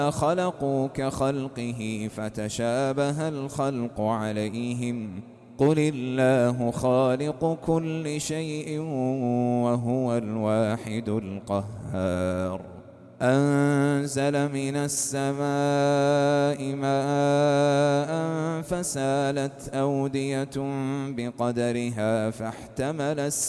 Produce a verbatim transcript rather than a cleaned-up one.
خلقوا كخلقه فتشابه الخلق عليهم قل الله خالق كل شيء وهو الواحد القهار أنزل من السماء ماء فسالت أودية بقدرها فاحتمل السبيل